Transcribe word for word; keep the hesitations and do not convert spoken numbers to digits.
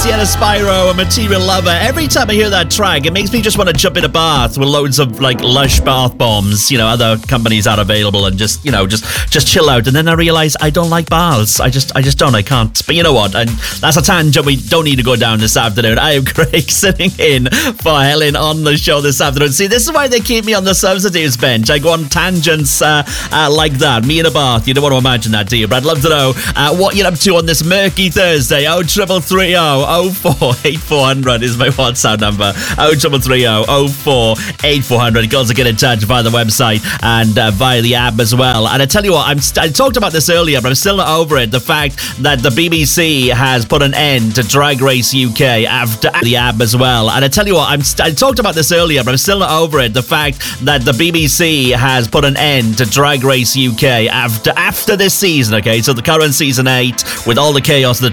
Sienna Spyro and Material Lover. Every time I hear that track, it makes me just want to jump in a bath with loads of like lush bath bombs. You know, other companies are available, and just you know, just just chill out. And then I realise I don't like baths. I just I just don't. I can't. But you know what? And that's a tangent we don't need to go down this afternoon. I am Craig, sitting in for Helen on the show this afternoon. See, this is why they keep me on the substitutes bench. I go on tangents uh, uh, like that. Me in a bath. You don't want to imagine that, do you? But I'd love to know uh, what you're up to on this murky Thursday. Oh triple three oh oh four eight four hundred is my WhatsApp number. Oh triple three oh oh four eight four hundred. You can also get in touch via the website and uh, via the app as well. And I tell you what, I'm st- I talked about this earlier, but I'm still not over it. The fact that the B B C has put an end to Drag Race U K after the app as well. And I tell you what, I'm st- I talked about this earlier, but I'm still not over it. The fact that the B B C has put an end to Drag Race U K after after this season. Okay, so the current season eight with all the chaos, the